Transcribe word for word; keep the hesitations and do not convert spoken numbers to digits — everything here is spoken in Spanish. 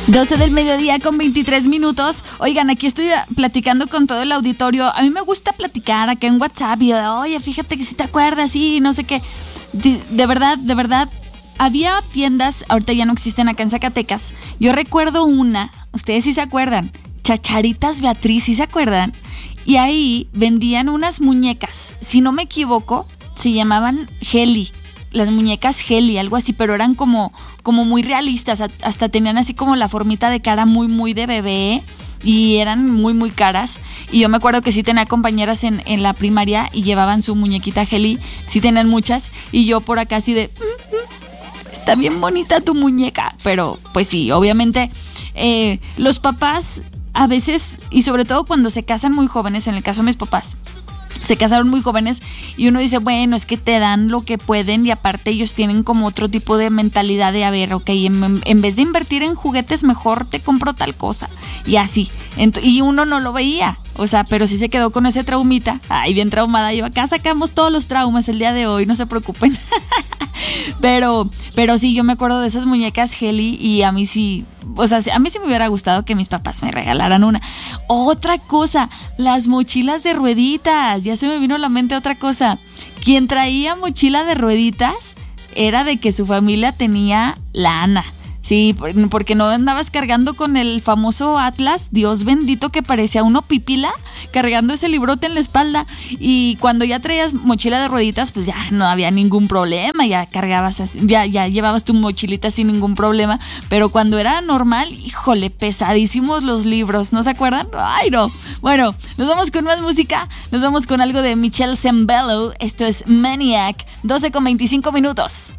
doce del mediodía con veintitrés minutos. Oigan, aquí estoy platicando con todo el auditorio. A mí me gusta platicar acá en WhatsApp y oye, fíjate que si te acuerdas y no sé qué. De, de verdad, de verdad, había tiendas, ahorita ya no existen acá en Zacatecas. Yo recuerdo una, ustedes sí se acuerdan, Chacharitas Beatriz, ¿sí se acuerdan? Y ahí vendían unas muñecas, si no me equivoco, se llamaban Heli. Las muñecas Heli, algo así, pero eran como, como muy realistas, hasta tenían así como la formita de cara muy, muy de bebé y eran muy, muy caras. Y yo me acuerdo que sí tenía compañeras en, en la primaria y llevaban su muñequita Heli, sí tenían muchas, y yo por acá así de, mm, mm, está bien bonita tu muñeca, pero pues sí, obviamente eh, los papás a veces, y sobre todo cuando se casan muy jóvenes, en el caso de mis papás, se casaron muy jóvenes y uno dice, bueno, es que te dan lo que pueden y aparte ellos tienen como otro tipo de mentalidad de, a ver, ok, en, en vez de invertir en juguetes, mejor te compro tal cosa. Y así. Ent- y uno no lo veía, o sea, pero sí se quedó con ese traumita. Ay, bien traumada. Yo acá sacamos todos los traumas el día de hoy, no se preocupen. pero, pero sí, yo me acuerdo de esas muñecas Heli y a mí sí, o sea, a mí sí me hubiera gustado que mis papás me regalaran una. Otra cosa, las mochilas de rueditas. Ya se me vino a la mente otra cosa. Quien traía mochila de rueditas era de que su familia tenía lana. Sí, porque no andabas cargando con el famoso Atlas, Dios bendito, que parecía uno pipila, cargando ese librote en la espalda. Y cuando ya traías mochila de rueditas, pues ya no había ningún problema, ya cargabas así, ya, ya llevabas tu mochilita sin ningún problema. Pero cuando era normal, híjole, pesadísimos los libros, ¿no se acuerdan? Ay, no. Bueno, nos vamos con más música, nos vamos con algo de Michelle Zembello. Esto es Maniac, doce con veinticinco minutos.